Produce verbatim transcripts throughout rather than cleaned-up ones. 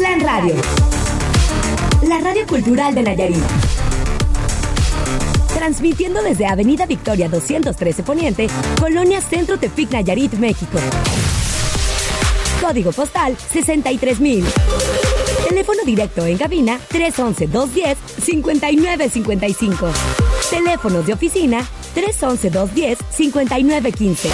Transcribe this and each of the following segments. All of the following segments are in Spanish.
Aztlán Radio, la radio cultural de Nayarit. Transmitiendo desde Avenida Victoria doscientos trece Poniente, Colonia Centro Tepic, Nayarit, México. Código postal sesenta y tres mil. Teléfono directo en cabina tres once, dos diez, cincuenta y nueve cincuenta y cinco. Teléfonos de oficina tres once, dos diez, cincuenta y nueve quince.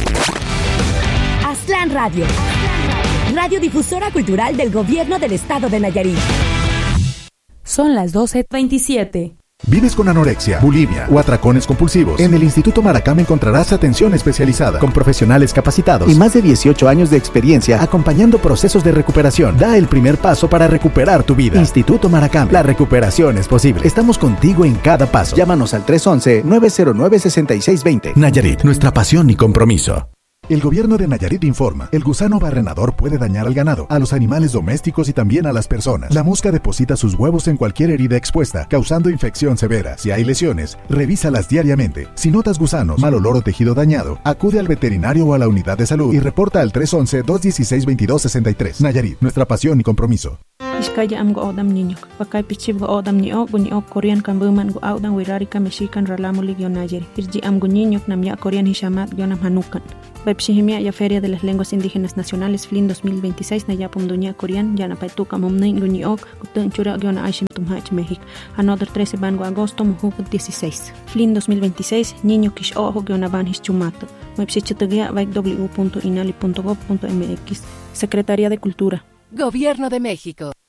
Aztlán Radio, radiodifusora cultural del Gobierno del Estado de Nayarit. Son las doce veintisiete. ¿Vives con anorexia, bulimia o atracones compulsivos? En el Instituto Maracam encontrarás atención especializada con profesionales capacitados y más de dieciocho años de experiencia acompañando procesos de recuperación. Da el primer paso para recuperar tu vida. Instituto Maracam, la recuperación es posible. Estamos contigo en cada paso. Llámanos al tres once, nueve cero nueve, seis seis dos cero. Nayarit, nuestra pasión y compromiso. El gobierno de Nayarit informa, el gusano barrenador puede dañar al ganado, a los animales domésticos y también a las personas. La mosca deposita sus huevos en cualquier herida expuesta, causando infección severa. Si hay lesiones, revísalas diariamente. Si notas gusanos, mal olor o tejido dañado, acude al veterinario o a la unidad de salud y reporta al tres once, dos dieciséis, veintidós sesenta y tres. Nayarit, nuestra pasión y compromiso. Iskaya am go odam niño, pakay pichib go odam niño, guño Korean kambuman go audan wirarika mexican ralamulig yonayeri. Irji am guñiño nam ya Korean hishamat yonam hanukan. Webshihimia ya Feria de las Lenguas Indígenas Nacionales F L I N dos mil veintiséis na yapum duña Korean yana paituka momnein guñiok gutun chura yona aishim tumhach México. Another trece van go agosto mujuk dieciséis. F L I N dos mil veintiséis niño kish ojo yona van his chumato. Webshichitugia vaik w punto inali punto gov punto m x. Secretaría de Cultura. Gobierno de México.